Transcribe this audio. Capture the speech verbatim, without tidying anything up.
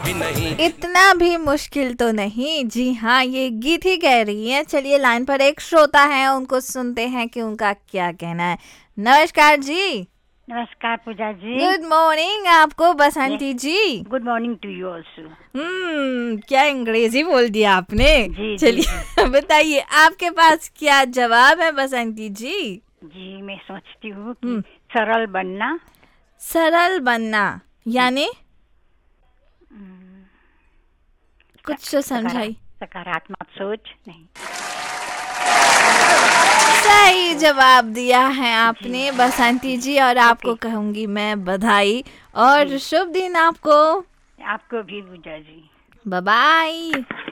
भी नहीं। इतना भी मुश्किल तो नहीं। जी हाँ, ये गीत ही कह रही है। चलिए लाइन पर एक श्रोता है, उनको सुनते हैं कि उनका क्या कहना है। नमस्कार जी। नमस्कार पूजा जी। गुड मॉर्निंग आपको बसंती जी। Good morning to you also. हम्म क्या अंग्रेजी बोल दिया आपने। जी, चलिए बताइए आपके पास क्या जवाब है बसंती जी। जी मैं सोचती हूँ कि सरल बनना। सरल बनना यानी कुछ तो समझाई। सकारात्मक सोच नहीं। सही जवाब दिया है आपने बसंती जी, और आपको कहूंगी मैं बधाई और शुभ दिन आपको। आपको भी पूजा जी। Bye bye.